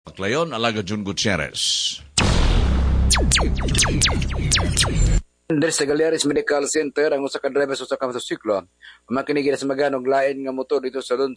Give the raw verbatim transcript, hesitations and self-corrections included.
Paglayon, Alaga Jun Gutierrez. Diri sa Galeries Medical Center ang usa ka driver sa usa ka motorsiklo makinigid sa maganog lain nga motor dito sa Luzon